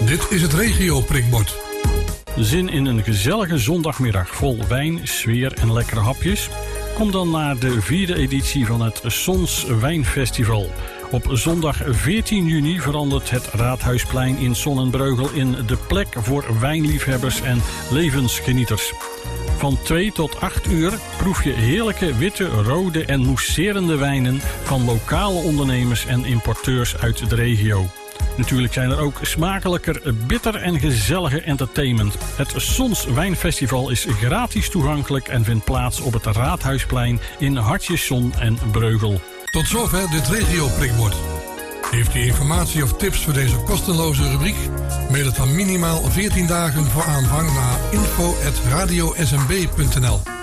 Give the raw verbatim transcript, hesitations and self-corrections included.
Dit is het regio prikbord. Zin in een gezellige zondagmiddag vol wijn, sfeer en lekkere hapjes? Kom dan naar de vierde editie van het Sons Wijnfestival. Op zondag veertien juni verandert het Raadhuisplein in Sonnenbreugel in de plek voor wijnliefhebbers en levensgenieters. Van twee tot acht uur proef je heerlijke witte, rode en mousserende wijnen van lokale ondernemers en importeurs uit de regio. Natuurlijk zijn er ook smakelijker, bitter en gezellige entertainment. Het Sons Wijnfestival is gratis toegankelijk en vindt plaats op het Raadhuisplein in Hartjesson en Breugel. Tot zover dit regio prikbord. Heeft u informatie of tips voor deze kostenloze rubriek? Mail het dan minimaal veertien dagen voor aanvang naar info at radio s m b punt n l.